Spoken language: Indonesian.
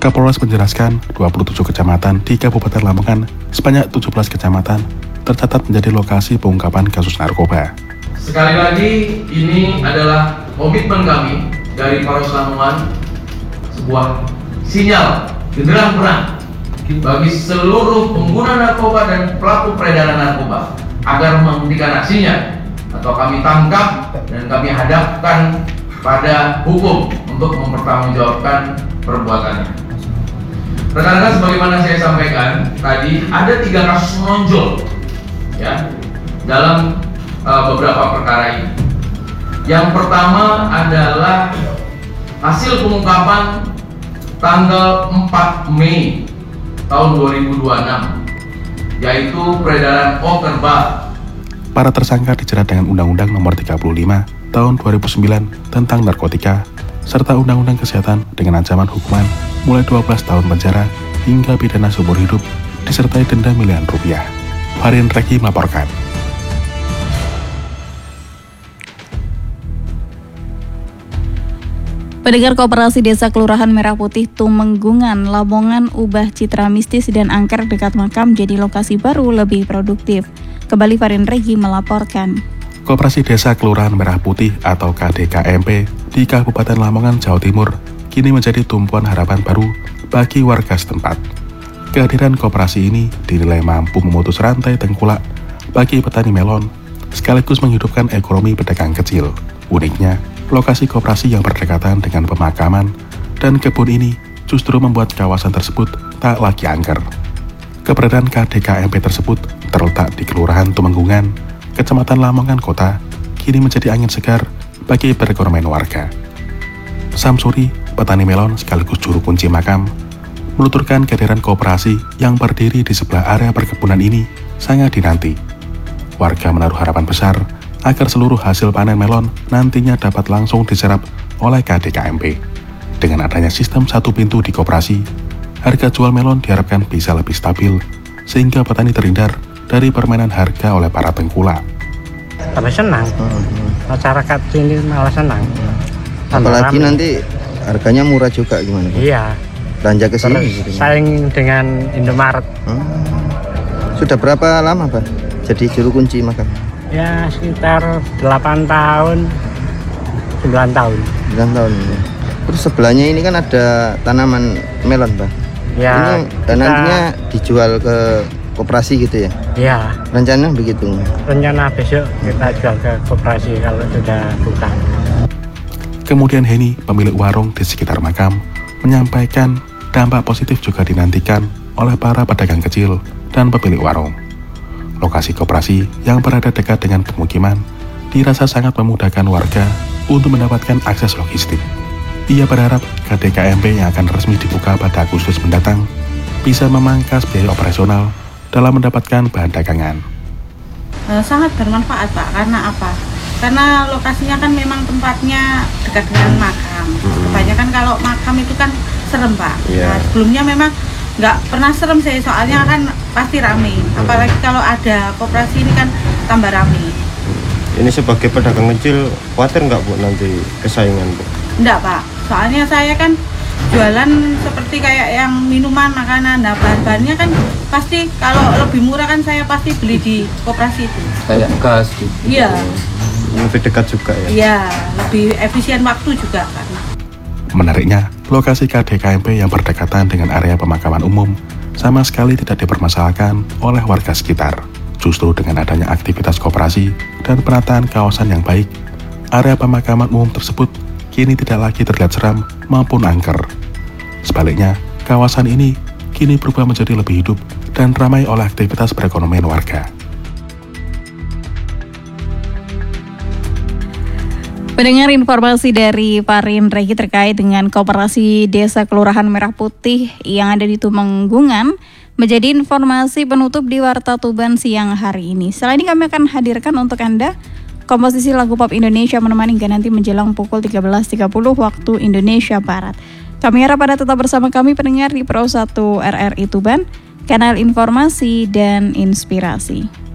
Kapolres menjelaskan 27 kecamatan di Kabupaten Lamongan sebanyak 17 kecamatan tercatat menjadi lokasi pengungkapan kasus narkoba. Sekali lagi, ini adalah komitmen kami dari Polres Lamongan, sebuah sinyal genderang perang bagi seluruh pengguna narkoba dan pelaku peredaran narkoba agar menghentikan aksinya atau kami tangkap dan kami hadapkan pada hukum untuk mempertanggungjawabkan perbuatannya. Rekan-rekan, sebagaimana saya sampaikan tadi, ada 3 kasus menonjol ya dalam beberapa perkara ini. Yang pertama adalah hasil pengungkapan tanggal 4 Mei tahun 2026, yaitu peredaran okerba. Para tersangka dijerat dengan Undang-Undang Nomor 35 Tahun 2009 tentang narkotika serta Undang-Undang Kesehatan dengan ancaman hukuman mulai 12 tahun penjara hingga pidana seumur hidup disertai denda miliaran rupiah. Farin Regi melaporkan. Pendengar, Koperasi Desa Kelurahan Merah Putih Tumenggungan, Lamongan ubah citra mistis dan angker dekat makam jadi lokasi baru lebih produktif. Kembali Farin Regi melaporkan. Koperasi Desa Kelurahan Merah Putih atau KDKMP di Kabupaten Lamongan, Jawa Timur kini menjadi tumpuan harapan baru bagi warga setempat. Kehadiran koperasi ini dinilai mampu memutus rantai tengkulak bagi petani melon, sekaligus menghidupkan ekonomi pedagang kecil. Uniknya, lokasi koperasi yang berdekatan dengan pemakaman dan kebun ini justru membuat kawasan tersebut tak lagi angker. Keberadaan KDKMP tersebut terletak di Kelurahan Tumenggungan, Kecamatan Lamongan Kota, kini menjadi angin segar bagi perekonomian warga. Samsuri, petani melon sekaligus juru kunci makam, menuturkan kehadiran koperasi yang berdiri di sebelah area perkebunan ini sangat dinanti. Warga menaruh harapan besar agar seluruh hasil panen melon nantinya dapat langsung diserap oleh KDKMP. Dengan adanya sistem satu pintu di koperasi, harga jual melon diharapkan bisa lebih stabil, sehingga petani terhindar dari permainan harga oleh para tengkulak. Tambah senang, masyarakat sini malah senang. Apalagi nanti harganya murah juga gimana? Iya. Belanja ke sini. Saing dengan Indomaret. Sudah berapa lama Pak jadi juru kunci makam? Ya sekitar 8 tahun, 9 tahun. 9 tahun. Terus sebelahnya ini kan ada tanaman melon Pak. Ya. Ini nantinya dijual ke koperasi gitu ya? Iya. Rencana begitu? Rencana besok kita jual ke koperasi kalau sudah buka. Kemudian Heni, pemilik warung di sekitar makam, menyampaikan dampak positif juga dinantikan oleh para pedagang kecil dan pemilik warung. Lokasi koperasi yang berada dekat dengan pemukiman dirasa sangat memudahkan warga untuk mendapatkan akses logistik. Ia berharap KDKMP yang akan resmi dibuka pada Agustus mendatang bisa memangkas biaya operasional dalam mendapatkan bahan dagangan. Sangat bermanfaat Pak, karena apa? Karena lokasinya kan memang tempatnya dekat dengan makam. Kebanyakan kalau makam itu kan serem Pak. Nah, sebelumnya memang nggak pernah serem sih, soalnya kan pasti rame. Apalagi kalau ada koperasi ini kan tambah rame. Ini sebagai pedagang kecil, khawatir nggak Bu nanti kesaingan Bu? Enggak Pak, soalnya saya kan jualan seperti kayak yang minuman, makanan. Nah bahan-bahannya kan pasti kalau lebih murah kan saya pasti beli di koperasi itu. Kayak gas gitu? Iya. Lebih dekat juga ya? Iya, lebih efisien waktu juga kan. Menariknya, lokasi KDKMP yang berdekatan dengan area pemakaman umum sama sekali tidak dipermasalahkan oleh warga sekitar. Justru dengan adanya aktivitas koperasi dan penataan kawasan yang baik, area pemakaman umum tersebut kini tidak lagi terlihat seram maupun angker. Sebaliknya, kawasan ini kini berubah menjadi lebih hidup dan ramai oleh aktivitas perekonomian warga. Pendengar, informasi dari Farin Regi terkait dengan Koperasi Desa Kelurahan Merah Putih yang ada di Tumenggungan menjadi informasi penutup di Warta Tuban siang hari ini. Setelah ini kami akan hadirkan untuk Anda komposisi lagu pop Indonesia menemani hingga nanti menjelang pukul 13.30 waktu Indonesia Barat. Kami harap Anda tetap bersama kami pendengar di Pro 1 RRI Tuban, kanal informasi dan inspirasi.